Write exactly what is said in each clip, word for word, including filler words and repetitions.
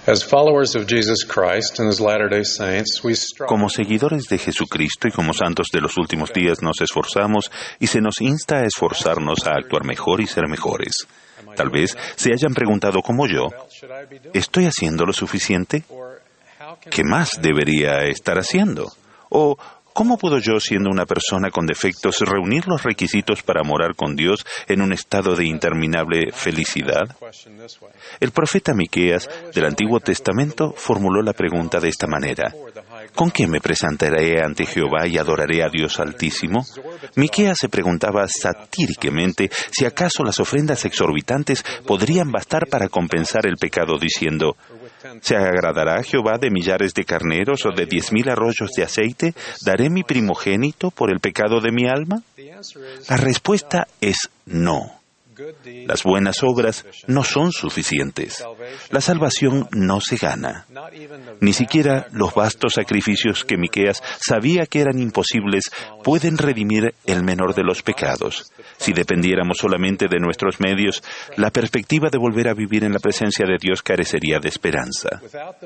Como seguidores de Jesucristo y como santos de los últimos días nos esforzamos y se nos insta a esforzarnos a actuar mejor y ser mejores. Tal vez se hayan preguntado como yo, ¿estoy haciendo lo suficiente? ¿Qué más debería estar haciendo? O ¿cómo puedo yo, siendo una persona con defectos, reunir los requisitos para morar con Dios en un estado de interminable felicidad? El profeta Miqueas del Antiguo Testamento formuló la pregunta de esta manera: ¿con qué me presentaré ante Jehová y adoraré a Dios Altísimo? Miqueas se preguntaba satíricamente si acaso las ofrendas exorbitantes podrían bastar para compensar el pecado, diciendo: ¿se agradará Jehová de millares de carneros o de diez mil arroyos de aceite? ¿Daré mi primogénito por el pecado de mi alma? La respuesta es no. Las buenas obras no son suficientes. La salvación no se gana. Ni siquiera los vastos sacrificios que Miqueas sabía que eran imposibles pueden redimir el menor de los pecados. Si dependiéramos solamente de nuestros medios, la perspectiva de volver a vivir en la presencia de Dios carecería de esperanza.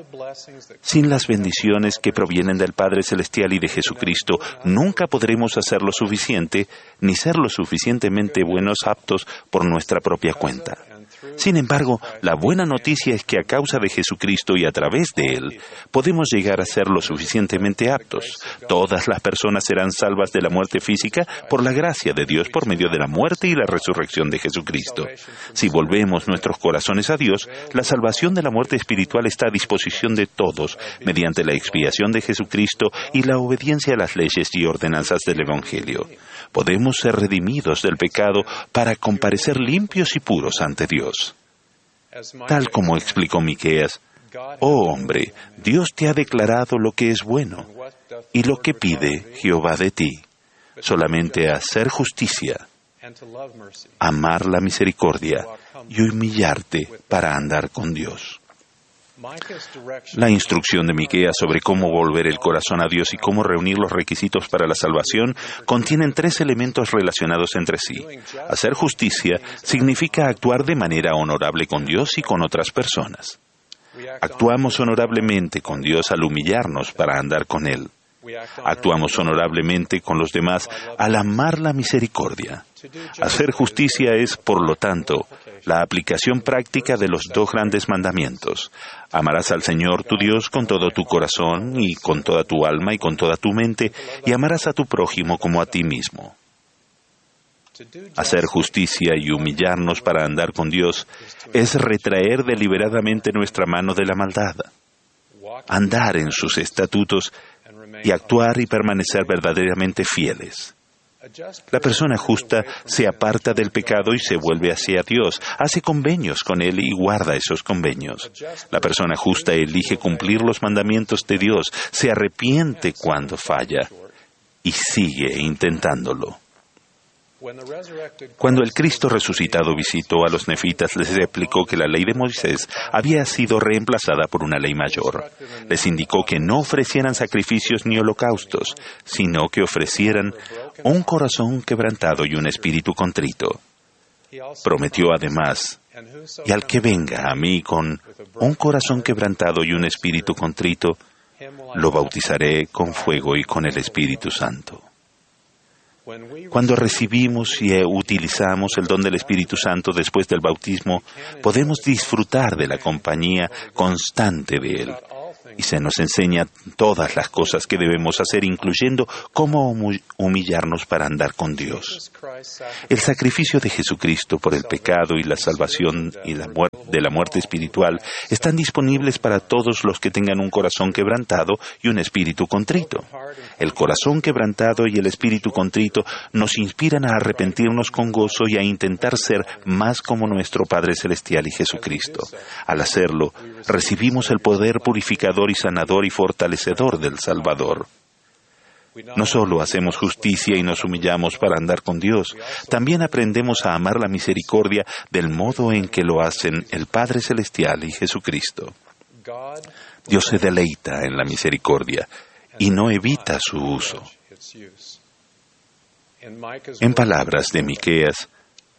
Sin las bendiciones que provienen del Padre Celestial y de Jesucristo, nunca podremos hacer lo suficiente, ni ser lo suficientemente buenos aptos por nuestra propia cuenta. Sin embargo, la buena noticia es que a causa de Jesucristo y a través de Él, podemos llegar a ser lo suficientemente aptos. Todas las personas serán salvas de la muerte física por la gracia de Dios por medio de la muerte y la resurrección de Jesucristo. Si volvemos nuestros corazones a Dios, la salvación de la muerte espiritual está a disposición de todos, mediante la expiación de Jesucristo y la obediencia a las leyes y ordenanzas del Evangelio. Podemos ser redimidos del pecado para comparecer limpios y puros ante Dios. Tal como explicó Miqueas: oh hombre, Dios te ha declarado lo que es bueno y lo que pide Jehová de ti, solamente hacer justicia, amar la misericordia y humillarte para andar con Dios. La instrucción de Miqueas sobre cómo volver el corazón a Dios y cómo reunir los requisitos para la salvación contienen tres elementos relacionados entre sí. Hacer justicia significa actuar de manera honorable con Dios y con otras personas. Actuamos honorablemente con Dios al humillarnos para andar con Él. Actuamos honorablemente con los demás al amar la misericordia. Hacer justicia es, por lo tanto, la aplicación práctica de los dos grandes mandamientos. Amarás al Señor tu Dios con todo tu corazón y con toda tu alma y con toda tu mente, y amarás a tu prójimo como a ti mismo. Hacer justicia y humillarnos para andar con Dios es retraer deliberadamente nuestra mano de la maldad, andar en sus estatutos y actuar y permanecer verdaderamente fieles. La persona justa se aparta del pecado y se vuelve hacia Dios, hace convenios con Él y guarda esos convenios. La persona justa elige cumplir los mandamientos de Dios, se arrepiente cuando falla y sigue intentándolo. Cuando el Cristo resucitado visitó a los nefitas, les explicó que la ley de Moisés había sido reemplazada por una ley mayor. Les indicó que no ofrecieran sacrificios ni holocaustos, sino que ofrecieran un corazón quebrantado y un espíritu contrito. Prometió además: y al que venga a mí con un corazón quebrantado y un espíritu contrito, lo bautizaré con fuego y con el Espíritu Santo. Cuando recibimos y utilizamos el don del Espíritu Santo después del bautismo, podemos disfrutar de la compañía constante de Él. Y se nos enseña todas las cosas que debemos hacer, incluyendo cómo humillarnos para andar con Dios. El sacrificio de Jesucristo por el pecado y la salvación y la muerte de la muerte espiritual están disponibles para todos los que tengan un corazón quebrantado y un espíritu contrito. El corazón quebrantado y el espíritu contrito nos inspiran a arrepentirnos con gozo y a intentar ser más como nuestro Padre Celestial y Jesucristo. Al hacerlo, recibimos el poder purificador y sanador y fortalecedor del Salvador. No solo hacemos justicia y nos humillamos para andar con Dios, también aprendemos a amar la misericordia del modo en que lo hacen el Padre Celestial y Jesucristo. Dios se deleita en la misericordia y no evita su uso. En palabras de Miqueas,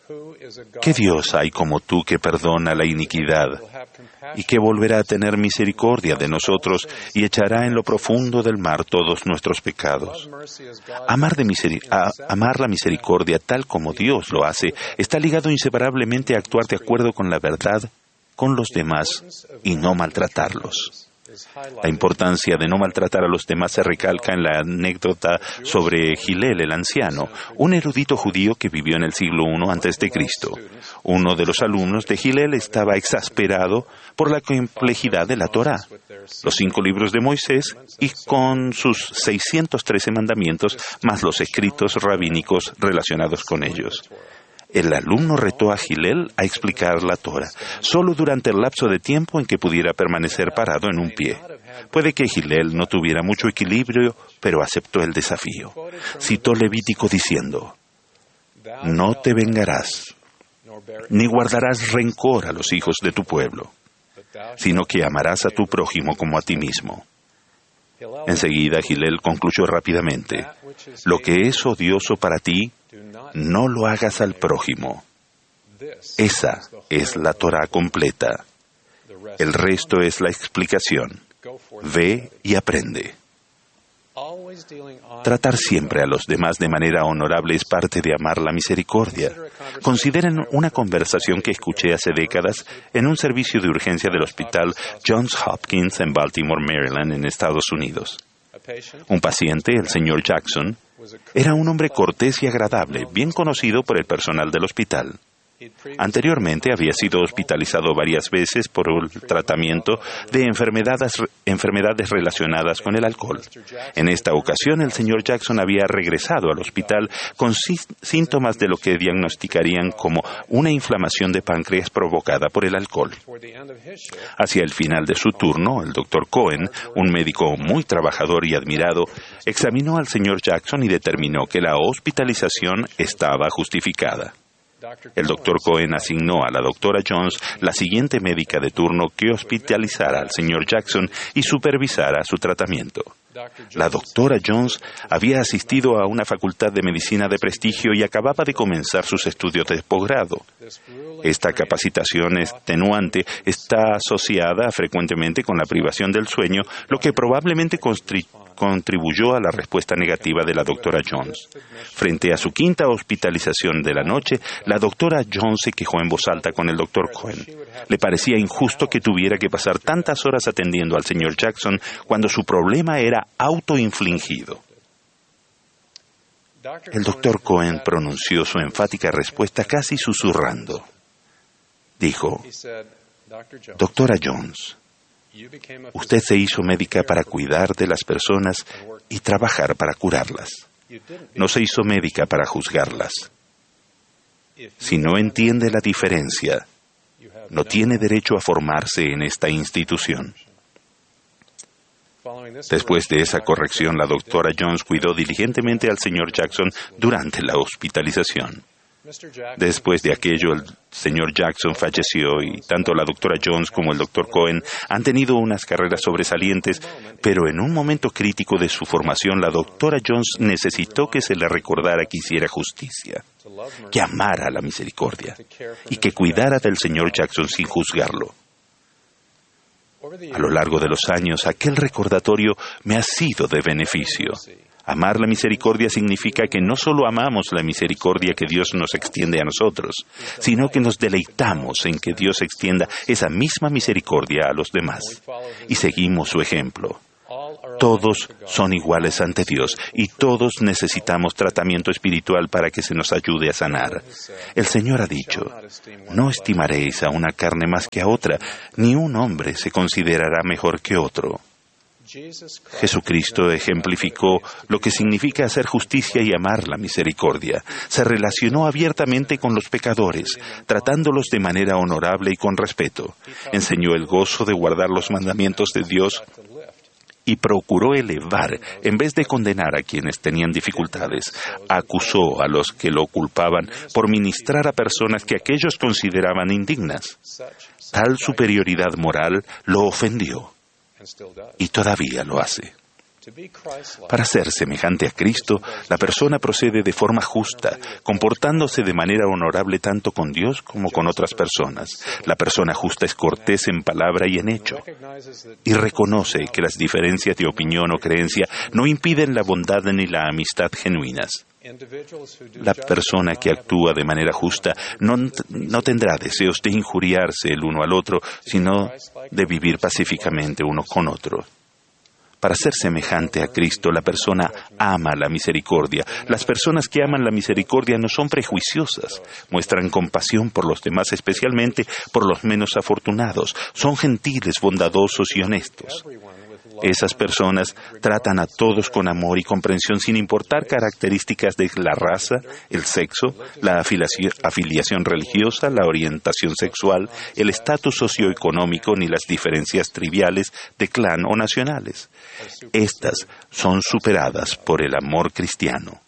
¿Qué Dios hay como tú que perdona la iniquidad y que volverá a tener misericordia de nosotros y echará en lo profundo del mar todos nuestros pecados? Amar, de miseri- a- amar la misericordia tal como Dios lo hace está ligado inseparablemente a actuar de acuerdo con la verdad con los demás y no maltratarlos. La importancia de no maltratar a los demás se recalca en la anécdota sobre Gilel el anciano, un erudito judío que vivió en el siglo primero antes de Cristo. Uno de los alumnos de Gilel estaba exasperado por la complejidad de la Torá, los cinco libros de Moisés y con sus seiscientos trece mandamientos, más los escritos rabínicos relacionados con ellos. El alumno retó a Gilel a explicar la Torá, solo durante el lapso de tiempo en que pudiera permanecer parado en un pie. Puede que Gilel no tuviera mucho equilibrio, pero aceptó el desafío. Citó Levítico diciendo: «No te vengarás, ni guardarás rencor a los hijos de tu pueblo, sino que amarás a tu prójimo como a ti mismo». Enseguida Gilel concluyó rápidamente: «Lo que es odioso para ti, no lo hagas al prójimo». Esa es la Torá completa. El resto es la explicación. Ve y aprende. Tratar siempre a los demás de manera honorable es parte de amar la misericordia. Consideren una conversación que escuché hace décadas en un servicio de urgencia del hospital Johns Hopkins en Baltimore, Maryland, en Estados Unidos. Un paciente, el señor Jackson, era un hombre cortés y agradable, bien conocido por el personal del hospital. Anteriormente había sido hospitalizado varias veces por el tratamiento de enfermedades, enfermedades relacionadas con el alcohol. En esta ocasión, el señor Jackson había regresado al hospital con sí, síntomas de lo que diagnosticarían como una inflamación de páncreas provocada por el alcohol. Hacia el final de su turno, el doctor Cohen, un médico muy trabajador y admirado, examinó al señor Jackson y determinó que la hospitalización estaba justificada. El doctor Cohen asignó a la doctora Jones la siguiente médica de turno que hospitalizara al señor Jackson y supervisara su tratamiento. La doctora Jones había asistido a una facultad de medicina de prestigio y acababa de comenzar sus estudios de posgrado. Esta capacitación extenuante está asociada frecuentemente con la privación del sueño, lo que probablemente constri- contribuyó a la respuesta negativa de la doctora Jones. Frente a su quinta hospitalización de la noche, la doctora Jones se quejó en voz alta con el doctor Cohen. Le parecía injusto que tuviera que pasar tantas horas atendiendo al señor Jackson cuando su problema era autoinfligido. El doctor Cohen pronunció su enfática respuesta casi susurrando. Dijo: «Doctora Jones, usted se hizo médica para cuidar de las personas y trabajar para curarlas. No se hizo médica para juzgarlas. Si no entiende la diferencia, no tiene derecho a formarse en esta institución». Después de esa corrección, la doctora Jones cuidó diligentemente al señor Jackson durante la hospitalización. Después de aquello, el señor Jackson falleció y tanto la doctora Jones como el doctor Cohen han tenido unas carreras sobresalientes, pero en un momento crítico de su formación, la doctora Jones necesitó que se le recordara que hiciera justicia, que amara la misericordia y que cuidara del señor Jackson sin juzgarlo. A lo largo de los años, aquel recordatorio me ha sido de beneficio. Amar la misericordia significa que no solo amamos la misericordia que Dios nos extiende a nosotros, sino que nos deleitamos en que Dios extienda esa misma misericordia a los demás. Y seguimos su ejemplo. Todos son iguales ante Dios y todos necesitamos tratamiento espiritual para que se nos ayude a sanar. El Señor ha dicho: «No estimaréis a una carne más que a otra, ni un hombre se considerará mejor que otro». Jesucristo ejemplificó lo que significa hacer justicia y amar la misericordia. Se relacionó abiertamente con los pecadores, tratándolos de manera honorable y con respeto. Enseñó el gozo de guardar los mandamientos de Dios y procuró elevar, en vez de condenar a quienes tenían dificultades. Acusó a los que lo culpaban por ministrar a personas que aquellos consideraban indignas. Tal superioridad moral lo ofendió. Y todavía lo hace. Para ser semejante a Cristo, la persona procede de forma justa, comportándose de manera honorable tanto con Dios como con otras personas. La persona justa es cortés en palabra y en hecho, y reconoce que las diferencias de opinión o creencia no impiden la bondad ni la amistad genuinas. La persona que actúa de manera justa no, no tendrá deseos de injuriarse el uno al otro, sino de vivir pacíficamente uno con otro. Para ser semejante a Cristo, la persona ama la misericordia. Las personas que aman la misericordia no son prejuiciosas, muestran compasión por los demás, especialmente por los menos afortunados. Son gentiles, bondadosos y honestos. Esas personas tratan a todos con amor y comprensión sin importar características de la raza, el sexo, la afiliación, afiliación religiosa, la orientación sexual, el estatus socioeconómico ni las diferencias triviales de clan o nacionales. Estas son superadas por el amor cristiano.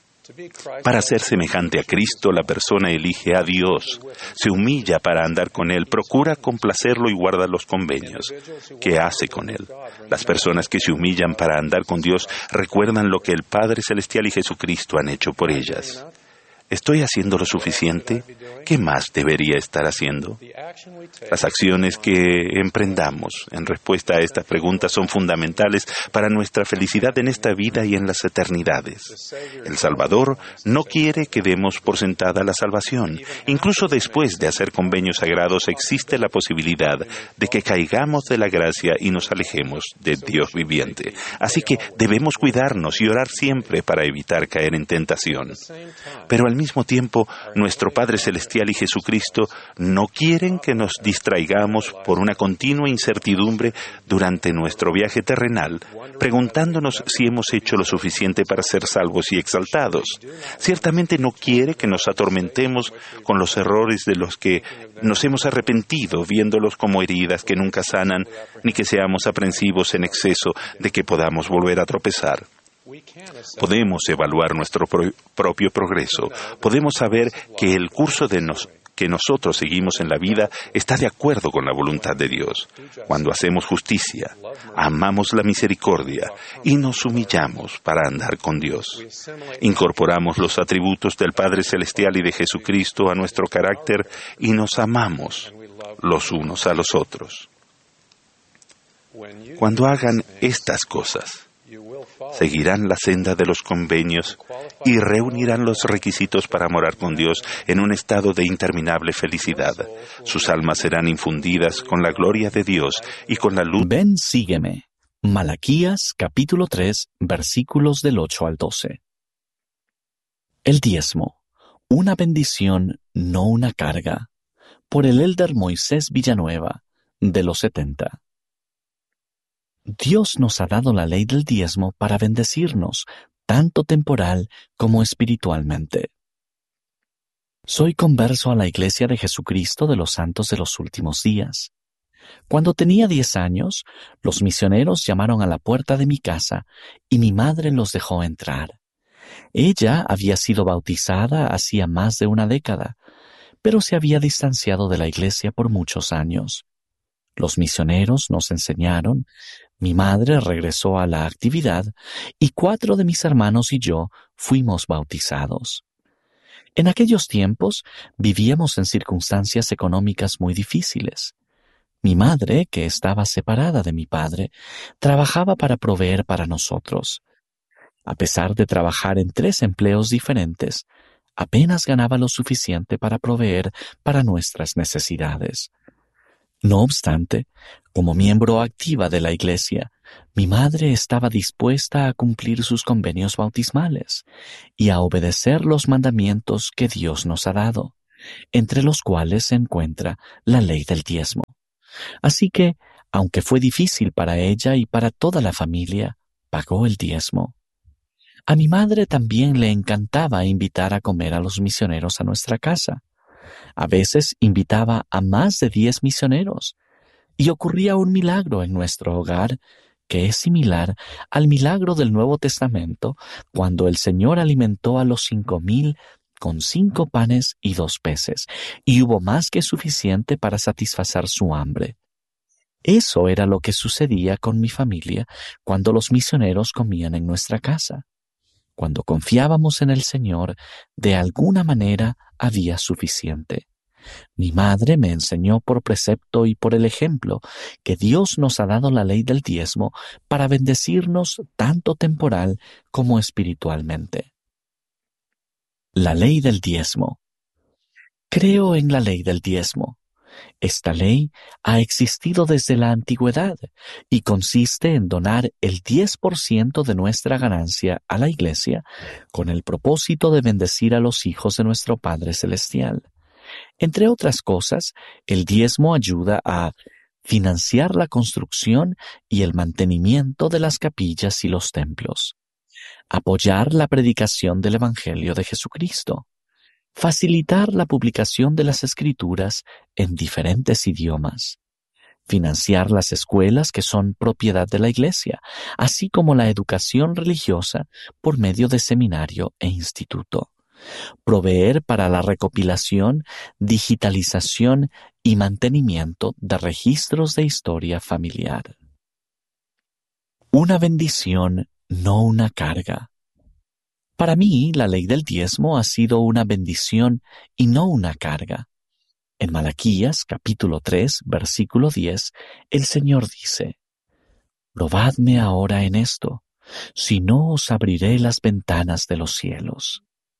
Para ser semejante a Cristo, la persona elige a Dios, se humilla para andar con Él, procura complacerlo y guarda los convenios que hace con Él. Las personas que se humillan para andar con Dios recuerdan lo que el Padre Celestial y Jesucristo han hecho por ellas. ¿Estoy haciendo lo suficiente? ¿Qué más debería estar haciendo? Las acciones que emprendamos en respuesta a esta pregunta son fundamentales para nuestra felicidad en esta vida y en las eternidades. El Salvador no quiere que demos por sentada la salvación. Incluso después de hacer convenios sagrados existe la posibilidad de que caigamos de la gracia y nos alejemos de Dios viviente. Así que debemos cuidarnos y orar siempre para evitar caer en tentación. Pero al Al mismo tiempo, nuestro Padre Celestial y Jesucristo no quieren que nos distraigamos por una continua incertidumbre durante nuestro viaje terrenal, preguntándonos si hemos hecho lo suficiente para ser salvos y exaltados. Ciertamente no quiere que nos atormentemos con los errores de los que nos hemos arrepentido, viéndolos como heridas que nunca sanan, ni que seamos aprensivos en exceso de que podamos volver a tropezar. Podemos evaluar nuestro pro- propio progreso. Podemos saber que el curso de nos- que nosotros seguimos en la vida está de acuerdo con la voluntad de Dios. Cuando hacemos justicia, amamos la misericordia y nos humillamos para andar con Dios. Incorporamos los atributos del Padre Celestial y de Jesucristo a nuestro carácter y nos amamos los unos a los otros. Cuando hagan estas cosas, seguirán la senda de los convenios y reunirán los requisitos para morar con Dios en un estado de interminable felicidad. Sus almas serán infundidas con la gloria de Dios y con la luz. Ven, sígueme. Malaquías capítulo tres, versículos del ocho al doce. El diezmo, una bendición, no una carga. Por el elder Moisés Villanueva, de los setenta. Dios nos ha dado la ley del diezmo para bendecirnos, tanto temporal como espiritualmente. Soy converso a la Iglesia de Jesucristo de los Santos de los Últimos Días. Cuando tenía diez años, los misioneros llamaron a la puerta de mi casa y mi madre los dejó entrar. Ella había sido bautizada hacía más de una década, pero se había distanciado de la Iglesia por muchos años. Los misioneros nos enseñaron, mi madre regresó a la actividad y cuatro de mis hermanos y yo fuimos bautizados. En aquellos tiempos vivíamos en circunstancias económicas muy difíciles. Mi madre, que estaba separada de mi padre, trabajaba para proveer para nosotros. A pesar de trabajar en tres empleos diferentes, apenas ganaba lo suficiente para proveer para nuestras necesidades. No obstante, como miembro activa de la Iglesia, mi madre estaba dispuesta a cumplir sus convenios bautismales y a obedecer los mandamientos que Dios nos ha dado, entre los cuales se encuentra la ley del diezmo. Así que, aunque fue difícil para ella y para toda la familia, pagó el diezmo. A mi madre también le encantaba invitar a comer a los misioneros a nuestra casa. A veces invitaba a más de diez misioneros, y ocurría un milagro en nuestro hogar que es similar al milagro del Nuevo Testamento, cuando el Señor alimentó a los cinco mil con cinco panes y dos peces, y hubo más que suficiente para satisfacer su hambre. Eso era lo que sucedía con mi familia cuando los misioneros comían en nuestra casa. Cuando confiábamos en el Señor, de alguna manera había suficiente. Mi madre me enseñó por precepto y por el ejemplo que Dios nos ha dado la ley del diezmo para bendecirnos tanto temporal como espiritualmente. La ley del diezmo. Creo en la ley del diezmo. Esta ley ha existido desde la antigüedad y consiste en donar el diez por ciento de nuestra ganancia a la Iglesia con el propósito de bendecir a los hijos de nuestro Padre Celestial. Entre otras cosas, el diezmo ayuda a financiar la construcción y el mantenimiento de las capillas y los templos, apoyar la predicación del Evangelio de Jesucristo, facilitar la publicación de las Escrituras en diferentes idiomas, financiar las escuelas que son propiedad de la Iglesia, así como la educación religiosa por medio de seminario e instituto, proveer para la recopilación, digitalización y mantenimiento de registros de historia familiar. Una bendición, no una carga. Para mí, la ley del diezmo ha sido una bendición y no una carga. En Malaquías, capítulo tres, versículo diez, el Señor dice: «Probadme ahora en esto, si no os abriré las ventanas de los cielos».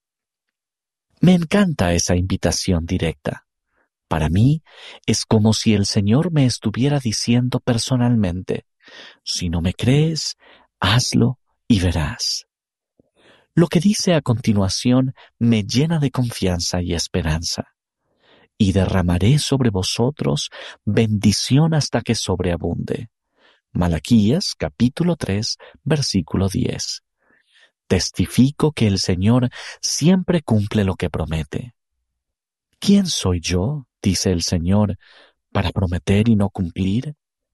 Me encanta esa invitación directa. Para mí, es como si el Señor me estuviera diciendo personalmente: «Si no me crees, hazlo y verás». Lo que dice a continuación me llena de confianza y esperanza. «Y derramaré sobre vosotros bendición hasta que sobreabunde». Malaquías, capítulo tres, versículo diez. Testifico que el Señor siempre cumple lo que promete. ¿Quién soy yo, dice el Señor, para prometer y no cumplir?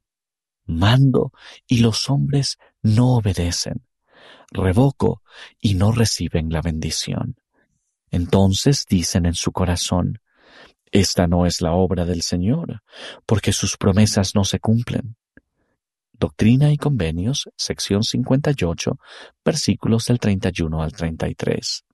Mando y los hombres no obedecen. Revoco y no reciben la bendición. Entonces dicen en su corazón: «Esta no es la obra del Señor, porque sus promesas no se cumplen». Doctrina y Convenios, sección cincuenta y ocho, versículos del treinta y uno al treinta y tres.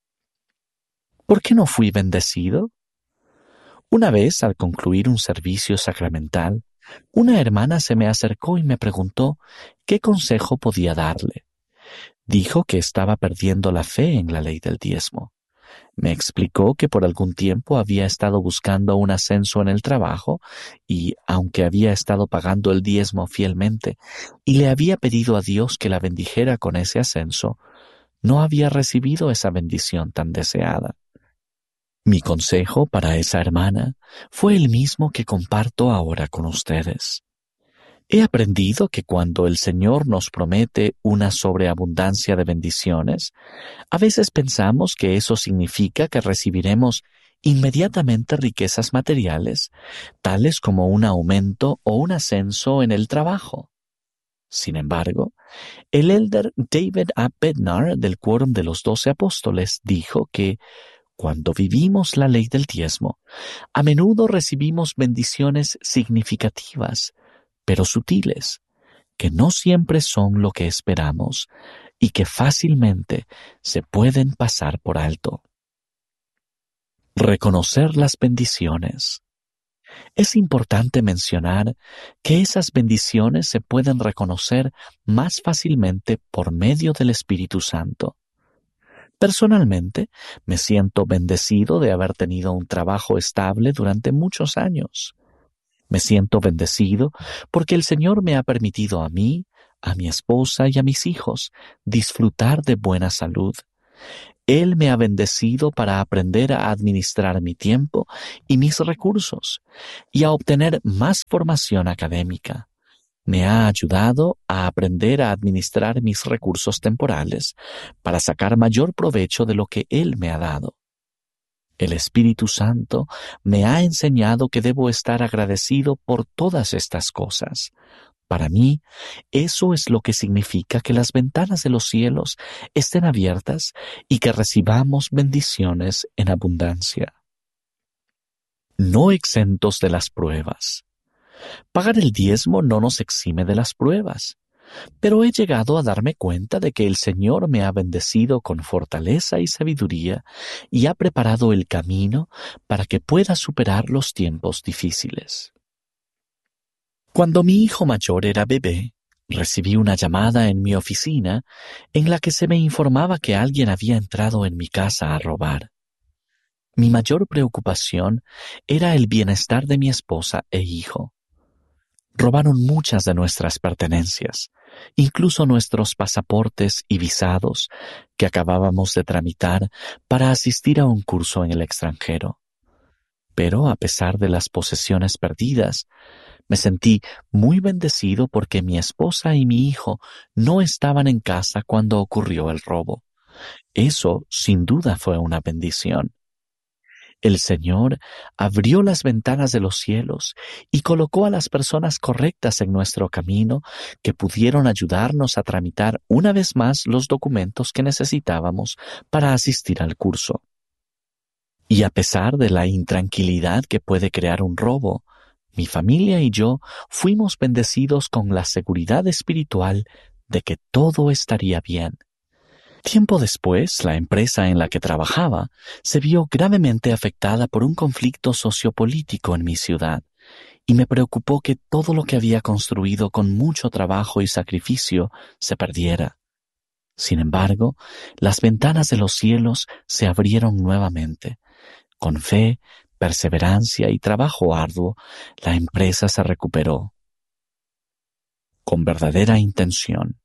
¿Por qué no fui bendecido? Una vez, al concluir un servicio sacramental, una hermana se me acercó y me preguntó qué consejo podía darle. Dijo que estaba perdiendo la fe en la ley del diezmo. Me explicó que por algún tiempo había estado buscando un ascenso en el trabajo y, aunque había estado pagando el diezmo fielmente y le había pedido a Dios que la bendijera con ese ascenso, no había recibido esa bendición tan deseada. Mi consejo para esa hermana fue el mismo que comparto ahora con ustedes. He aprendido que cuando el Señor nos promete una sobreabundancia de bendiciones, a veces pensamos que eso significa que recibiremos inmediatamente riquezas materiales, tales como un aumento o un ascenso en el trabajo. Sin embargo, el elder David A. Bednar del Quórum de los Doce Apóstoles dijo que cuando vivimos la ley del diezmo, a menudo recibimos bendiciones significativas, pero sutiles, que no siempre son lo que esperamos y que fácilmente se pueden pasar por alto. Reconocer las bendiciones. Es importante mencionar que esas bendiciones se pueden reconocer más fácilmente por medio del Espíritu Santo. Personalmente, me siento bendecido de haber tenido un trabajo estable durante muchos años. Me siento bendecido porque el Señor me ha permitido a mí, a mi esposa y a mis hijos disfrutar de buena salud. Él me ha bendecido para aprender a administrar mi tiempo y mis recursos y a obtener más formación académica. Me ha ayudado a aprender a administrar mis recursos temporales para sacar mayor provecho de lo que Él me ha dado. El Espíritu Santo me ha enseñado que debo estar agradecido por todas estas cosas. Para mí, eso es lo que significa que las ventanas de los cielos estén abiertas y que recibamos bendiciones en abundancia. No exentos de las pruebas. Pagar el diezmo no nos exime de las pruebas, pero he llegado a darme cuenta de que el Señor me ha bendecido con fortaleza y sabiduría y ha preparado el camino para que pueda superar los tiempos difíciles. Cuando mi hijo mayor era bebé, recibí una llamada en mi oficina en la que se me informaba que alguien había entrado en mi casa a robar. Mi mayor preocupación era el bienestar de mi esposa e hijo. Robaron muchas de nuestras pertenencias, incluso nuestros pasaportes y visados que acabábamos de tramitar para asistir a un curso en el extranjero. Pero a pesar de las posesiones perdidas, me sentí muy bendecido porque mi esposa y mi hijo no estaban en casa cuando ocurrió el robo. Eso, sin duda, fue una bendición. El Señor abrió las ventanas de los cielos y colocó a las personas correctas en nuestro camino que pudieron ayudarnos a tramitar una vez más los documentos que necesitábamos para asistir al curso. Y a pesar de la intranquilidad que puede crear un robo, mi familia y yo fuimos bendecidos con la seguridad espiritual de que todo estaría bien. Tiempo después, la empresa en la que trabajaba se vio gravemente afectada por un conflicto sociopolítico en mi ciudad, y me preocupó que todo lo que había construido con mucho trabajo y sacrificio se perdiera. Sin embargo, las ventanas de los cielos se abrieron nuevamente. Con fe, perseverancia y trabajo arduo, la empresa se recuperó. Con verdadera intención.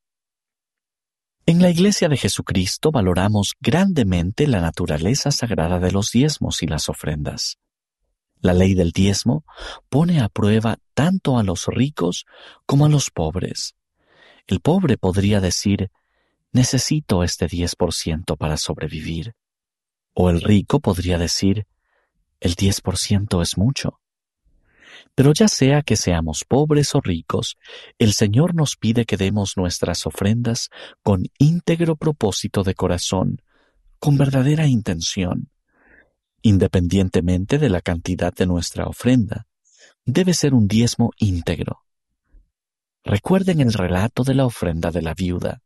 En la Iglesia de Jesucristo valoramos grandemente la naturaleza sagrada de los diezmos y las ofrendas. La ley del diezmo pone a prueba tanto a los ricos como a los pobres. El pobre podría decir, necesito este diez por ciento para sobrevivir. O el rico podría decir, el diez por ciento es mucho. Pero ya sea que seamos pobres o ricos, el Señor nos pide que demos nuestras ofrendas con íntegro propósito de corazón, con verdadera intención. Independientemente de la cantidad de nuestra ofrenda, debe ser un diezmo íntegro. Recuerden el relato de la ofrenda de la viuda.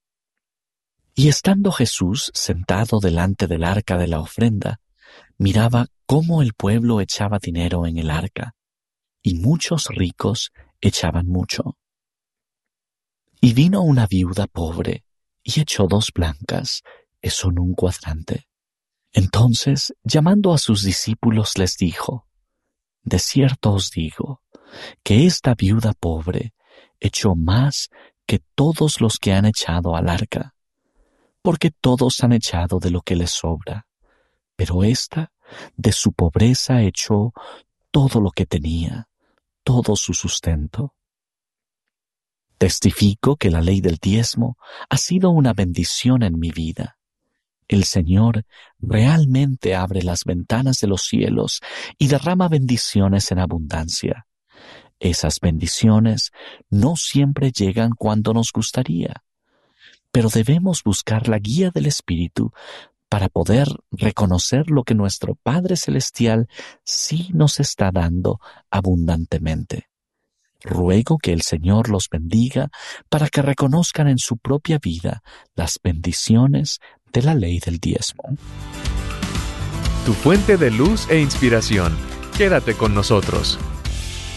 Y estando Jesús sentado delante del arca de la ofrenda, miraba cómo el pueblo echaba dinero en el arca, y muchos ricos echaban mucho. Y vino una viuda pobre, y echó dos blancas, eso en un cuadrante. Entonces, llamando a sus discípulos, les dijo, de cierto os digo, que esta viuda pobre echó más que todos los que han echado al arca, porque todos han echado de lo que les sobra, pero ésta de su pobreza echó todo lo que tenía, todo su sustento. Testifico que la ley del diezmo ha sido una bendición en mi vida. El Señor realmente abre las ventanas de los cielos y derrama bendiciones en abundancia. Esas bendiciones no siempre llegan cuando nos gustaría, pero debemos buscar la guía del Espíritu para poder reconocer lo que nuestro Padre Celestial sí nos está dando abundantemente. Ruego que el Señor los bendiga para que reconozcan en su propia vida las bendiciones de la ley del diezmo. Tu fuente de luz e inspiración. Quédate con nosotros.